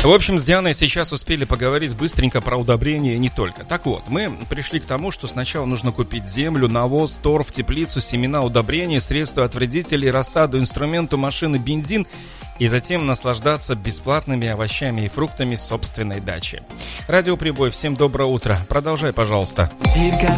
В общем, с Дианой сейчас успели поговорить быстренько про удобрения и не только. Так вот, мы пришли к тому, что сначала нужно купить землю, навоз, торф, теплицу, семена, удобрения, средства от вредителей, рассаду, инструменту, машины, бензин, и затем наслаждаться бесплатными овощами и фруктами с собственной дачи. Радио Прибой, всем доброе утро. Продолжай, пожалуйста.